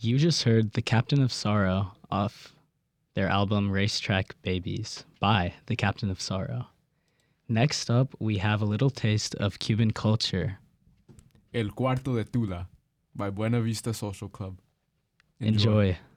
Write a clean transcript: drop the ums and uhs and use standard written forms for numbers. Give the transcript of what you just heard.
You just heard The Captain of Sorrow off their album Racetrack Babies by The Captain of Sorrow. Next up, we have a little taste of Cuban culture. El Cuarto de Tula by Buena Vista Social Club. Enjoy.